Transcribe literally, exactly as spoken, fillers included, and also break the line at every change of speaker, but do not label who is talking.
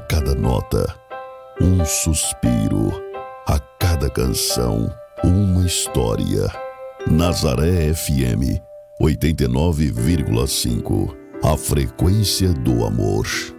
cada nota, um suspiro, a cada canção, uma história. Nazaré F M oitenta e nove vírgula cinco, a frequência do amor.